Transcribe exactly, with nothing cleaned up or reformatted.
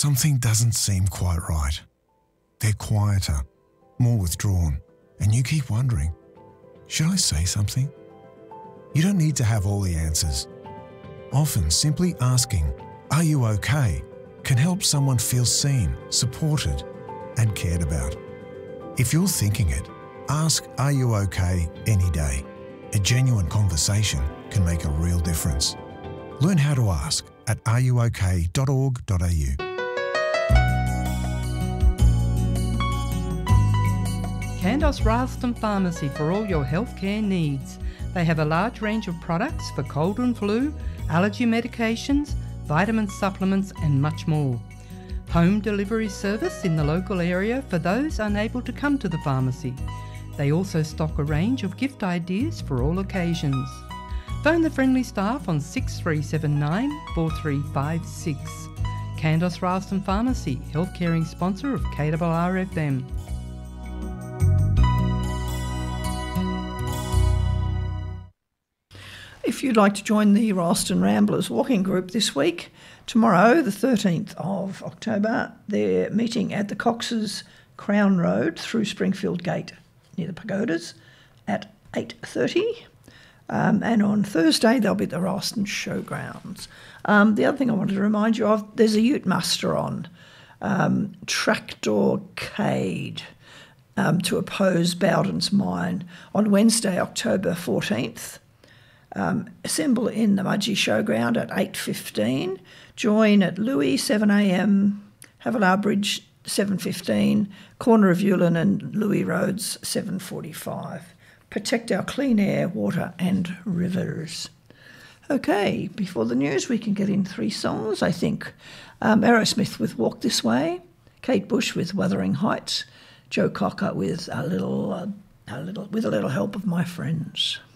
something doesn't seem quite right. They're quieter, more withdrawn, and you keep wondering, should I say something? You don't need to have all the answers. Often simply asking, "Are you okay?" can help someone feel seen, supported, and cared about. If you're thinking it, ask "Are you okay?" any day. A genuine conversation can make a real difference. Learn how to ask at are you okay dot org dot a u. Candos Ralston Pharmacy for all your healthcare needs. They have a large range of products for cold and flu, allergy medications, vitamin supplements and much more. Home delivery service in the local area for those unable to come to the pharmacy. They also stock a range of gift ideas for all occasions. Phone the friendly staff on six three seven nine, four three five six. Candos Ralston Pharmacy, health caring sponsor of K R R F M. If you'd like to join the Ralston Ramblers walking group this week, tomorrow, the thirteenth of October, they're meeting at the Cox's Crown Road through Springfield Gate near the pagodas at eight thirty. Um, and on Thursday, they'll be at the Ralston Showgrounds. Um, the other thing I wanted to remind you of, there's a ute muster on, um, Tractorcade, um, to oppose Bowden's mine on Wednesday, October fourteenth. Um, assemble in the Mudgee Showground at eight fifteen. Join at Louis, seven a m, Havilah Bridge, seven fifteen, corner of Eulin and Louis Roads, seven forty-five. Protect our clean air, water and rivers. Okay, before the news we can get in three songs, I think. Um, Aerosmith with Walk This Way, Kate Bush with Wuthering Heights, Joe Cocker with a little, uh, a little, with a little help of my friends.